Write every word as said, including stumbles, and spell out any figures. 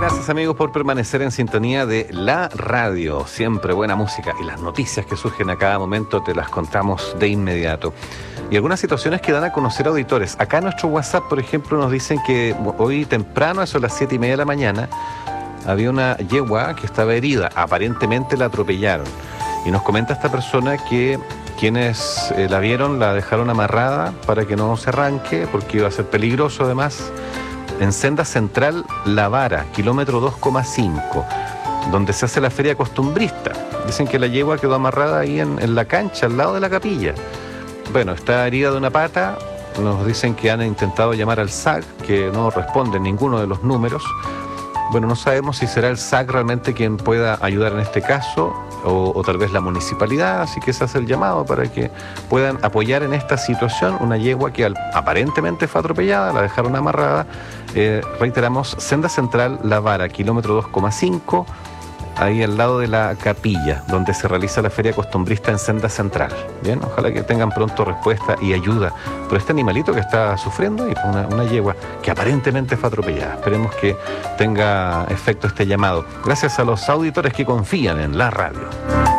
gracias amigos por permanecer en sintonía de la radio. Siempre buena música y las noticias que surgen a cada momento te las contamos de inmediato. Y algunas situaciones que dan a conocer auditores. Acá en nuestro WhatsApp, por ejemplo, nos dicen que hoy temprano, eso a las siete y media de la mañana, había una yegua que estaba herida. Aparentemente la atropellaron. Y nos comenta esta persona que quienes eh, la vieron la dejaron amarrada para que no se arranque, porque iba a ser peligroso además. En Senda Central La Vara, kilómetro dos coma cinco, donde se hace la feria costumbrista. Dicen que la yegua quedó amarrada ahí en, en la cancha, al lado de la capilla. Bueno, está herida de una pata. Nos dicen que han intentado llamar al S A C, que no responde ninguno de los números. Bueno, no sabemos si será el S A C realmente quien pueda ayudar en este caso, o, o tal vez la municipalidad, así que se hace el llamado para que puedan apoyar en esta situación. Una yegua que al, aparentemente fue atropellada, la dejaron amarrada. Eh, reiteramos, Senda Central La Vara, kilómetro dos coma cinco, ahí al lado de la capilla, donde se realiza la feria costumbrista en Senda Central. Bien, ojalá que tengan pronto respuesta y ayuda por este animalito que está sufriendo, y una, una yegua que aparentemente fue atropellada. Esperemos que tenga efecto este llamado. Gracias a los auditores que confían en la radio.